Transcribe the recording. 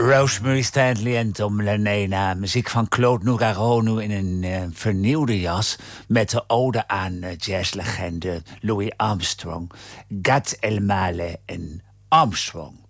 Rosemary Stanley en Tom Lenena. Muziek van Claude Nougaro nu in een vernieuwde jas met de ode aan jazzlegende Louis Armstrong. Gat El Male en Armstrong.